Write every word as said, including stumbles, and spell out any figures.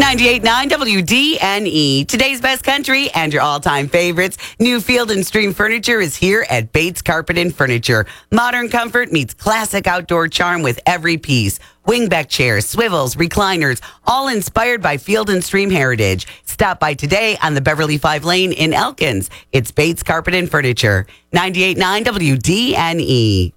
ninety-eight point nine W D N E. Today's best country and your all-time favorites. New Field and Stream Furniture is here at Bates Carpet and Furniture. Modern comfort meets classic outdoor charm with every piece. Wingback chairs, swivels, recliners, all inspired by Field and Stream heritage. Stop by today on the Beverly Five Lane in Elkins. It's Bates Carpet and Furniture. ninety-eight point nine W D N E.